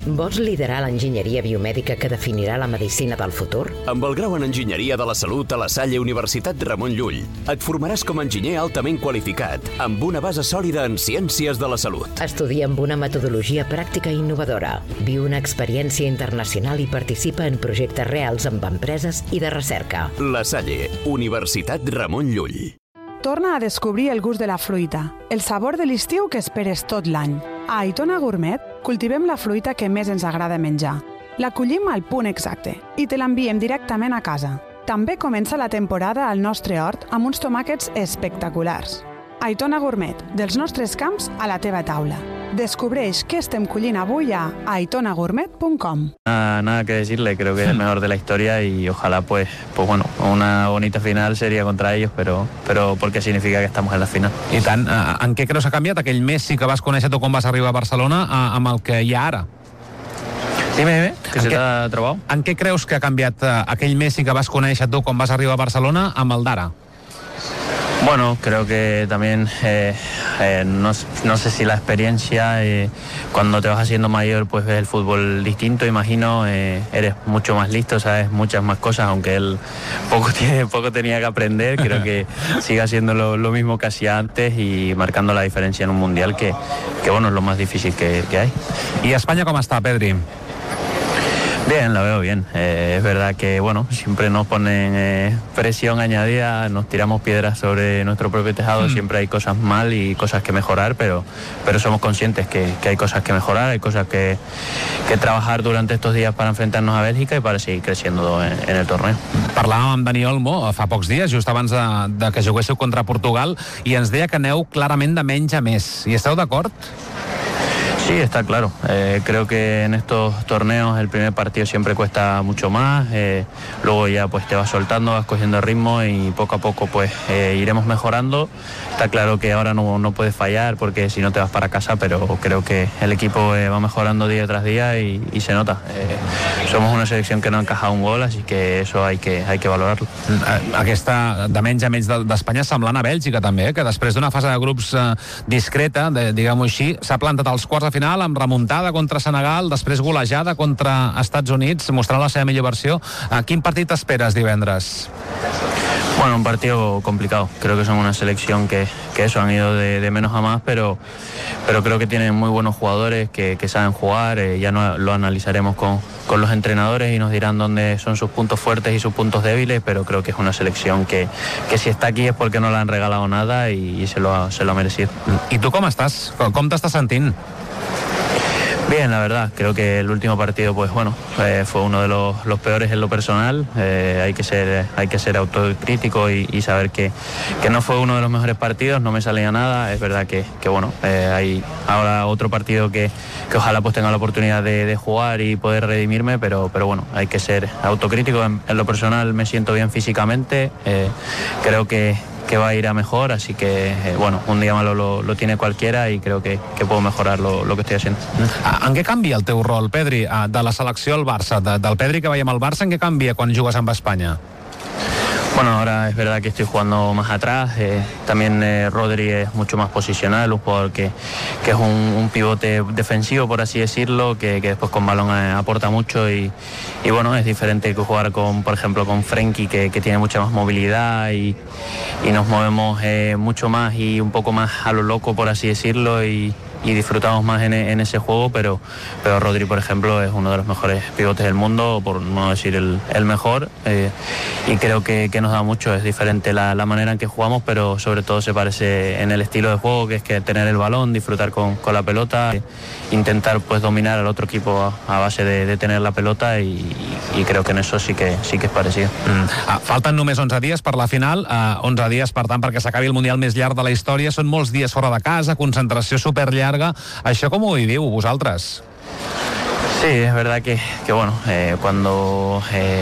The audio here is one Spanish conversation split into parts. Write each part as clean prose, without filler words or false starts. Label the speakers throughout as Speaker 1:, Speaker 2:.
Speaker 1: Vols liderar l'enginyeria biomèdica que definirà la medicina del futur?
Speaker 2: Amb el grau en Enginyeria de la Salut a la Salle Universitat Ramon Llull, et formaràs com a enginyer altament qualificat, amb una base sòlida en ciències de la salut.
Speaker 1: Estudia amb una metodologia pràctica i innovadora. Viu una experiència internacional i participa en projectes reals amb empreses i de recerca.
Speaker 2: La Salle, Universitat Ramon Llull.
Speaker 3: Torna a descobrir el gust de la fruita, el sabor de l'estiu que esperes tot l'any. A Aitona Gourmet cultivem la fruita que més ens agrada menjar. La collim al punt exacte i te l'enviem directament a casa. També comença la temporada al nostre hort amb uns tomàquets espectaculars. Aitona Gourmet, dels nostres camps a la teva taula. Descubreix què estem collint avui a aitonagourmet.com.
Speaker 4: Nada que decirle, creo que es el mejor de la historia y ojalá pues bueno, una bonita final sería contra ellos, pero porque significa que estamos en la final.
Speaker 5: I tant, en què creus que ha canviat aquell Messi que vas conèixer tu quan vas arribar a Barcelona amb el que hi ha ara?
Speaker 4: Dime, que se t'ha trobat?
Speaker 5: En què creus que ha canviat aquell Messi que vas conèixer tu quan vas arribar a Barcelona amb el d'ara?
Speaker 4: Bueno, creo que también, no sé si la experiencia, cuando te vas haciendo mayor, pues ves el fútbol distinto, imagino, eres mucho más listo, sabes muchas más cosas, aunque él poco tenía que aprender, creo que sigue haciendo lo mismo que hacía antes y marcando la diferencia en un mundial que bueno, es lo más difícil que hay.
Speaker 5: ¿Y España cómo está, Pedri?
Speaker 4: Bien, la veo bien. Es verdad que bueno, siempre nos ponen presión añadida, nos tiramos piedras sobre nuestro propio tejado, siempre hay cosas mal y cosas que mejorar, pero somos conscientes que hay cosas que mejorar, hay cosas que trabajar durante estos días para enfrentarnos a Bèlgica y para seguir creciendo en el torneo.
Speaker 5: Parlàvem amb Dani Olmo fa pocs dies, just abans de que juguéssiu contra Portugal, i ens deia que aneu clarament de menys a més. Hi esteu d'acord?
Speaker 4: Sí, está claro. Creo que en estos torneos el primer partido siempre cuesta mucho más, luego ya pues te vas soltando, vas cogiendo ritmo y poco a poco pues iremos mejorando. Está claro que ahora no puedes fallar porque si no te vas para casa, pero creo que el equipo va mejorando día tras día y se nota. Somos una selección que no ha encajado un gol, así que eso hay que valorarlo.
Speaker 5: Aquesta de menys a menys d'Espanya semblant a Bèlgica també, que després d'una fase de grups discreta, diguem-ho així, s'ha plantat als quarts de final amb remuntada contra Senegal, després golejada contra Estats Units, mostrant la seva millor versió. Quin partit esperes divendres?
Speaker 4: Bueno, un partido complicado. Creo que son una selección que eso, han ido de menos a más, pero creo que tienen muy buenos jugadores que saben jugar. Ya lo analizaremos con los entrenadores y nos dirán dónde son sus puntos fuertes y sus puntos débiles, pero creo que es una selección que si está aquí es porque no le han regalado nada y se lo ha merecido.
Speaker 5: I tu com estàs? Com t'estàs sentint?
Speaker 4: Bien, la verdad, creo que el último partido pues bueno, fue uno de los peores en lo personal. Hay que ser autocrítico y saber que no fue uno de los mejores partidos, no me salía nada. Es verdad que bueno, hay ahora otro partido que ojalá pues tenga la oportunidad de jugar y poder redimirme, pero bueno, hay que ser autocrítico. En lo personal me siento bien físicamente, creo que va a ir a mejor, así que bueno, un día malo lo tiene cualquiera y creo que puedo mejorar lo que estoy haciendo.
Speaker 5: En què canvia el teu rol, Pedri, de la selecció al Barça, del Pedri que veiem al Barça, en què canvia quan jugues amb Espanya?
Speaker 4: Bueno, ahora es verdad que estoy jugando más atrás, también Rodri es mucho más posicional, un jugador que es un pivote defensivo, por así decirlo, que después con balón aporta mucho y bueno, es diferente que jugar por ejemplo con Frenkie, que tiene mucha más movilidad y nos movemos mucho más y un poco más a lo loco, por así decirlo, y disfrutamos más en ese juego, pero Rodri, por ejemplo, es uno de los mejores pivotes del mundo, por no decir el mejor, y creo que nos da mucho. Es diferente la manera en que jugamos, pero sobre todo se parece en el estilo de juego, que es que tener el balón, disfrutar con la pelota, intentar pues dominar al otro equipo a base de tener la pelota y creo que en eso sí que es parecido.
Speaker 5: Falten només 11 dies per la final, 11 dies per tant perquè s'acabi el Mundial més llarg de la història, són molts dies fora de casa, concentració superllarga. Això com ho viviu vosaltres?
Speaker 4: Sí, es verdad que bueno, cuando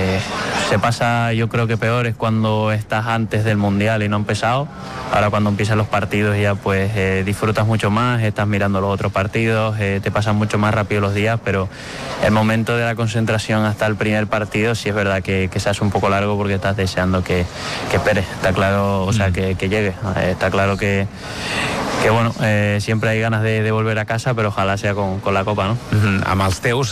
Speaker 4: se pasa, yo creo que peor es cuando estás antes del Mundial y no ha empezado. Ahora cuando empiezan los partidos ya pues disfrutas mucho más, estás mirando los otros partidos, te pasan mucho más rápido los días, pero el momento de la concentración hasta el primer partido sí es verdad que se hace un poco largo porque estás deseando que espere, está claro, o sea, que llegue. Está claro que bueno, siempre hay ganas de volver a casa, pero ojalá sea con la Copa, ¿no?
Speaker 5: Amb els teus